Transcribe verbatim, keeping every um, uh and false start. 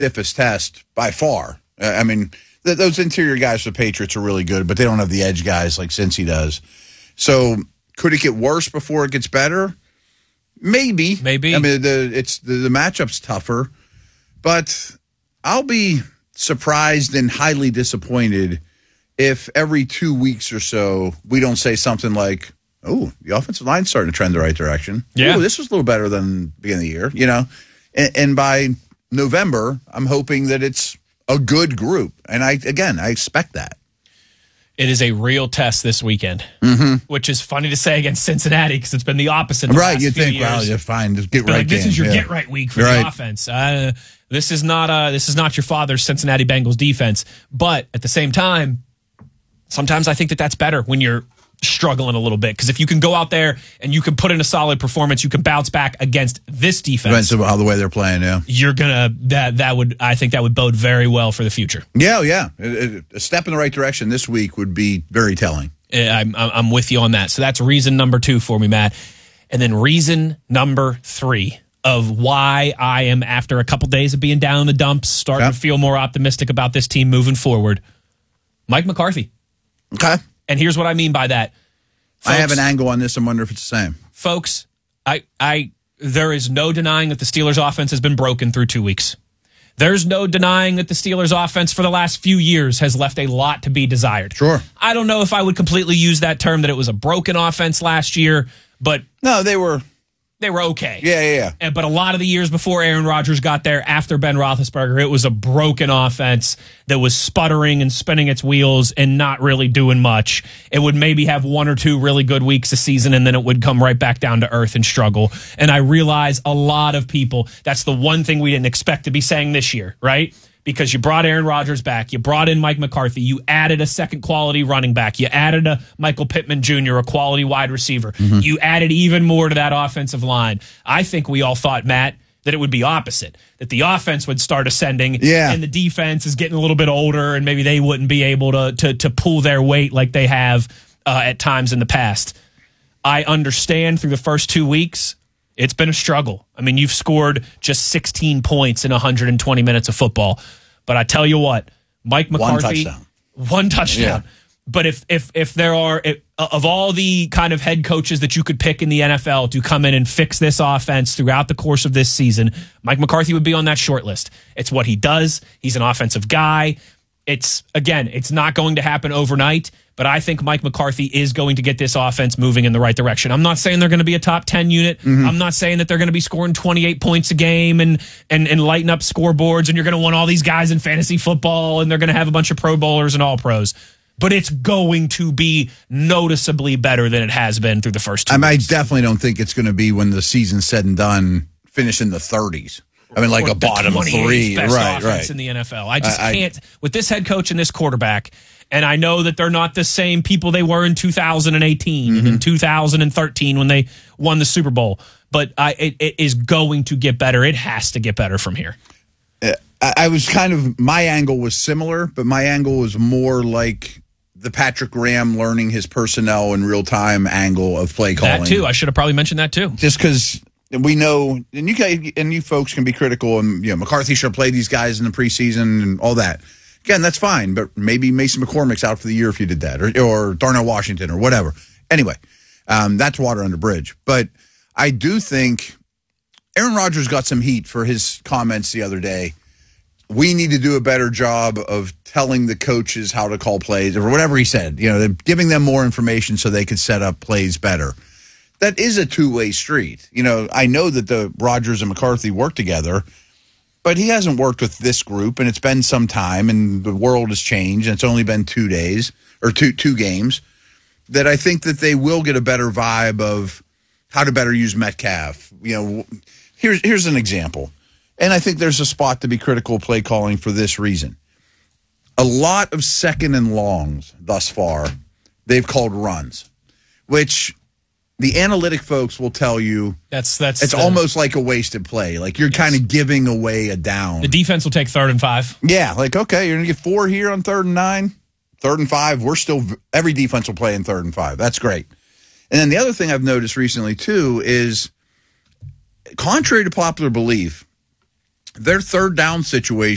stiffest test by far. Uh, I mean, th- those interior guys for the Patriots are really good, but they don't have the edge guys like Cincy does. So could it get worse before it gets better? Maybe. Maybe. I mean, the it's the, the matchup's tougher, but I'll be surprised and highly disappointed if every two weeks or so we don't say something like, oh, the offensive line's starting to trend the right direction. Yeah. Ooh, this was a little better than the beginning of the year, you know? And, and by November, I'm hoping that it's a good group. And I, again, I expect that. It is a real test this weekend, mm-hmm. which is funny to say against Cincinnati because it's been the opposite. The right, last you few think, years. well, you're fine. Just get But right. like, this game. is your yeah. get right week for you're the right. offense. Uh, this is not uh, this is not your father's Cincinnati Bengals defense. But at the same time, sometimes I think that that's better when you're struggling a little bit because if you can go out there and you can put in a solid performance, you can bounce back against this defense. Depends on how the way they're playing. Yeah, you're gonna that that would I think that would bode very well for the future. Yeah, yeah, it, it, a step in the right direction this week would be very telling. I'm I'm with you on that. So that's reason number two for me, Matt, and then reason number three of why I am after a couple days of being down in the dumps, starting yep. to feel more optimistic about this team moving forward. Mike McCarthy. Okay. And here's what I mean by that. Folks, I have an angle on this. I wonder if it's the same. Folks, I, I, there is no denying that the Steelers' offense has been broken through two weeks. There's no denying that the Steelers' offense for the last few years has left a lot to be desired. Sure. I don't know if I would completely use that term that it was a broken offense last year, but no, they were they were okay. Yeah, yeah, yeah. And, but a lot of the years before Aaron Rodgers got there, after Ben Roethlisberger, it was a broken offense that was sputtering and spinning its wheels and not really doing much. It would maybe have one or two really good weeks a season, and then it would come right back down to earth and struggle. And I realize a lot of people, that's the one thing we didn't expect to be saying this year, right? Because you brought Aaron Rodgers back, you brought in Mike McCarthy, you added a second quality running back, you added a Michael Pittman Junior, a quality wide receiver. Mm-hmm. You added even more to that offensive line. I think we all thought, Matt, that it would be opposite, that the offense would start ascending yeah. and the defense is getting a little bit older and maybe they wouldn't be able to to, to pull their weight like they have uh, at times in the past. I understand through the first two weeks, it's been a struggle. I mean, you've scored just sixteen points in one hundred twenty minutes of football. But I tell you what, Mike McCarthy, one touchdown. One touchdown. Yeah. But if if if there are, if, of all the kind of head coaches that you could pick in the N F L to come in and fix this offense throughout the course of this season, Mike McCarthy would be on that short list. It's what he does. He's an offensive guy. It's, again, it's not going to happen overnight, but I think Mike McCarthy is going to get this offense moving in the right direction. I'm not saying they're going to be a top ten unit. Mm-hmm. I'm not saying that they're going to be scoring twenty-eight points a game and and and lighting up scoreboards and you're going to want all these guys in fantasy football and they're going to have a bunch of Pro Bowlers and all pros. But it's going to be noticeably better than it has been through the first two I, mean, I weeks. definitely don't think it's going to be when the season's said and done, finish in the thirties. I mean, like or a bottom three. Best right, offense right. in the N F L. I just I, can't, with this head coach and this quarterback, and I know that they're not the same people they were in two thousand eighteen mm-hmm. and in two thousand thirteen when they won the Super Bowl, but I, it, it is going to get better. It has to get better from here. Uh, I, I was kind of, my angle was similar, but my angle was more like the Patrick Graham learning his personnel in real time angle of play calling. That too. I should have probably mentioned that too. Just because we know, and you can, and you folks can be critical, and you know McCarthy should have played these guys in the preseason and all that. Again, that's fine, but maybe Mason McCormick's out for the year if you did that, or, or Darnell Washington, or whatever. Anyway, um, that's water under bridge. But I do think Aaron Rodgers got some heat for his comments the other day. We need to do a better job of telling the coaches how to call plays, or whatever he said. You know, giving them more information so they could set up plays better. That is a two-way street. You know, I know that the Rodgers and McCarthy work together, but he hasn't worked with this group, and it's been some time, and the world has changed, and it's only been two days or two two games. That I think that they will get a better vibe of how to better use Metcalf. You know, here's here's an example, and I think there's a spot to be critical of play calling for this reason. A lot of second and longs thus far, they've called runs, which the analytic folks will tell you that's that's it's the, almost like a wasted play. Like you're yes. kind of giving away a down. The defense will take third and five. Yeah, like, okay, you're going to get four here on third and nine, third and five. We're still, every defense will play in third and five. That's great. And then the other thing I've noticed recently, too, is contrary to popular belief, their third down situation